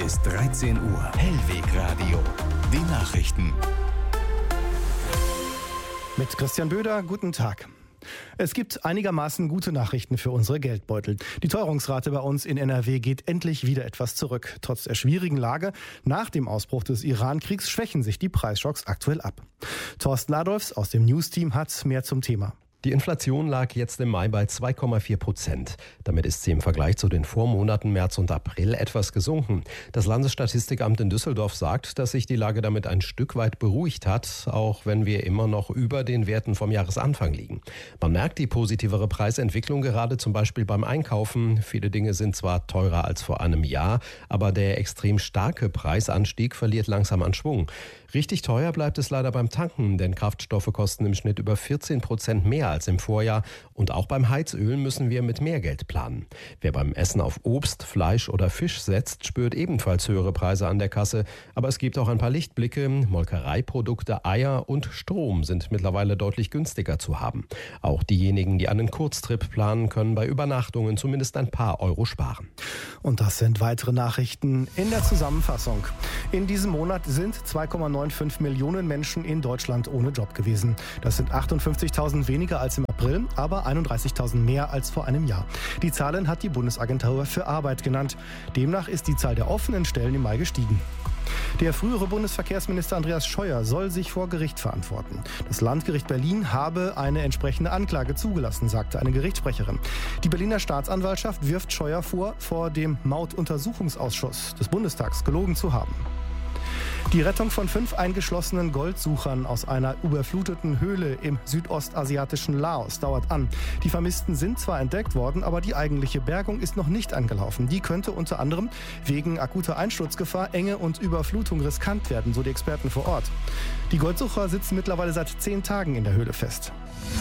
ist 13 Uhr. Hellwegradio. Die Nachrichten. Mit Christian Böder, guten Tag. Es gibt einigermaßen gute Nachrichten für unsere Geldbeutel. Die Teuerungsrate bei uns in NRW geht endlich wieder etwas zurück. Trotz der schwierigen Lage nach dem Ausbruch des Iran-Kriegs schwächen sich die Preisschocks aktuell ab. Thorsten Adolfs aus dem News-Team hat mehr zum Thema. Die Inflation lag jetzt im Mai bei 2,4%. Damit ist sie im Vergleich zu den Vormonaten März und April etwas gesunken. Das Landesstatistikamt in Düsseldorf sagt, dass sich die Lage damit ein Stück weit beruhigt hat, auch wenn wir immer noch über den Werten vom Jahresanfang liegen. Man merkt die positivere Preisentwicklung gerade zum Beispiel beim Einkaufen. Viele Dinge sind zwar teurer als vor einem Jahr, aber der extrem starke Preisanstieg verliert langsam an Schwung. Richtig teuer bleibt es leider beim Tanken, denn Kraftstoffe kosten im Schnitt über 14% mehr als im Vorjahr. Und auch beim Heizöl müssen wir mit mehr Geld planen. Wer beim Essen auf Obst, Fleisch oder Fisch setzt, spürt ebenfalls höhere Preise an der Kasse. Aber es gibt auch ein paar Lichtblicke. Molkereiprodukte, Eier und Strom sind mittlerweile deutlich günstiger zu haben. Auch diejenigen, die einen Kurztrip planen, können bei Übernachtungen zumindest ein paar Euro sparen. Und das sind weitere Nachrichten in der Zusammenfassung. In diesem Monat sind 2,95 Millionen Menschen in Deutschland ohne Job gewesen. Das sind 58.000 weniger als im April, aber 31.000 mehr als vor einem Jahr. Die Zahlen hat die Bundesagentur für Arbeit genannt. Demnach ist die Zahl der offenen Stellen im Mai gestiegen. Der frühere Bundesverkehrsminister Andreas Scheuer soll sich vor Gericht verantworten. Das Landgericht Berlin habe eine entsprechende Anklage zugelassen, sagte eine Gerichtssprecherin. Die Berliner Staatsanwaltschaft wirft Scheuer vor dem Mautuntersuchungsausschuss des Bundestags gelogen zu haben. Die Rettung von 5 eingeschlossenen Goldsuchern aus einer überfluteten Höhle im südostasiatischen Laos dauert an. Die Vermissten sind zwar entdeckt worden, aber die eigentliche Bergung ist noch nicht angelaufen. Die könnte unter anderem wegen akuter Einsturzgefahr, Enge und Überflutung riskant werden, so die Experten vor Ort. Die Goldsucher sitzen mittlerweile seit 10 Tagen in der Höhle fest.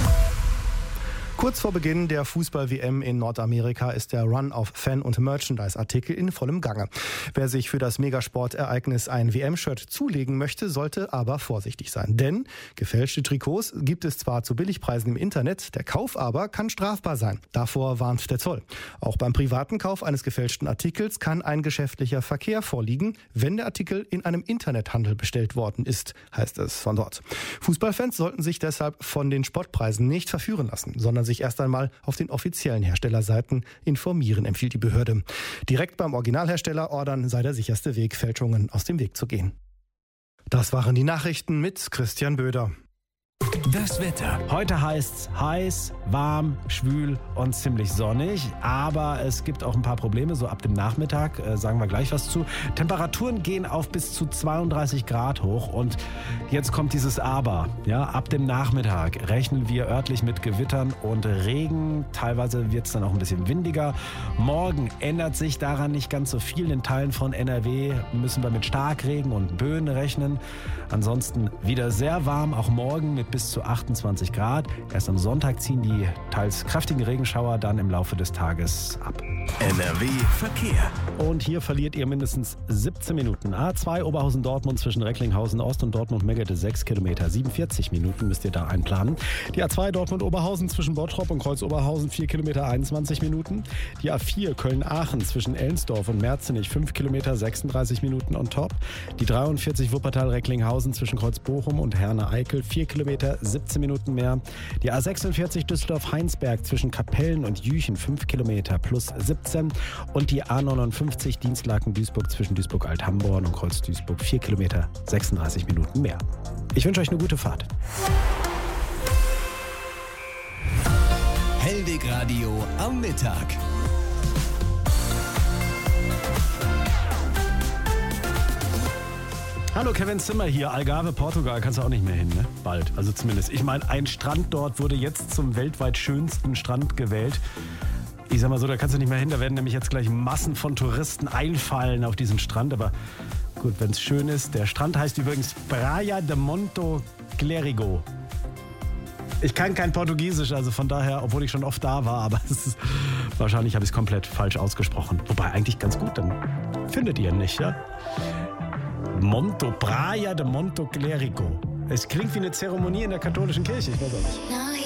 Kurz vor Beginn der Fußball-WM in Nordamerika ist der Run auf Fan- und Merchandise-Artikel in vollem Gange. Wer sich für das Megasportereignis ein WM-Shirt zulegen möchte, sollte aber vorsichtig sein. Denn gefälschte Trikots gibt es zwar zu Billigpreisen im Internet, der Kauf aber kann strafbar sein. Davor warnt der Zoll. Auch beim privaten Kauf eines gefälschten Artikels kann ein geschäftlicher Verkehr vorliegen, wenn der Artikel in einem Internethandel bestellt worden ist, heißt es von dort. Fußballfans sollten sich deshalb von den Spottpreisen nicht verführen lassen, sondern sich erst einmal auf den offiziellen Herstellerseiten informieren, empfiehlt die Behörde. Direkt beim Originalhersteller ordern sei der sicherste Weg, Fälschungen aus dem Weg zu gehen. Das waren die Nachrichten mit Christian Böder. Das Wetter. Heute heißt's heiß, warm, schwül und ziemlich sonnig. Aber es gibt auch ein paar Probleme, so ab dem Nachmittag, sagen wir gleich was zu. Temperaturen gehen auf bis zu 32 Grad hoch. Und jetzt kommt dieses Aber. Ja, ab dem Nachmittag rechnen wir örtlich mit Gewittern und Regen. Teilweise wird es dann auch ein bisschen windiger. Morgen ändert sich daran nicht ganz so viel. In Teilen von NRW müssen wir mit Starkregen und Böen rechnen. Ansonsten wieder sehr warm, auch morgen mit bis zu 28 Grad. Erst am Sonntag ziehen die teils kräftigen Regenschauer dann im Laufe des Tages ab. NRW Verkehr. Und hier verliert ihr mindestens 17 Minuten. A2 Oberhausen-Dortmund zwischen Recklinghausen-Ost und Dortmund-Meggede 6 Kilometer. 47 Minuten müsst ihr da einplanen. Die A2 Dortmund-Oberhausen zwischen Bottrop und Kreuz-Oberhausen 4 Kilometer 21 Minuten. Die A4 Köln-Aachen zwischen Ellensdorf und Merzenich 5 Kilometer 36 Minuten on top. Die 43 Wuppertal-Recklinghausen zwischen Kreuz-Bochum und Herne-Eickel 4 Kilometer 17 Minuten mehr. Die A46 Düsseldorf-Heinsberg zwischen Kapellen und Jüchen 5 Kilometer plus 17. Und die A59 Dienstlaken-Duisburg zwischen Duisburg-Althamborn und Kreuz-Duisburg 4 Kilometer 36 Minuten mehr. Ich wünsche euch eine gute Fahrt. Hellwegradio am Mittag. Hallo, Kevin Zimmer hier, Algarve, Portugal, kannst du auch nicht mehr hin, ne? Bald, also zumindest. Ich meine, ein Strand dort wurde jetzt zum weltweit schönsten Strand gewählt. Ich sag mal so, da kannst du nicht mehr hin, da werden nämlich jetzt gleich Massen von Touristen einfallen auf diesen Strand, aber gut, wenn es schön ist. Der Strand heißt übrigens Praia de Monte Clérigo. Ich kann kein Portugiesisch, also von daher, obwohl ich schon oft da war, aber wahrscheinlich habe ich es komplett falsch ausgesprochen. Wobei eigentlich ganz gut, dann findet ihr ihn nicht, ja? Praia de Monte Clérigo. Es klingt wie eine Zeremonie in der katholischen Kirche, ich weiß auch nicht.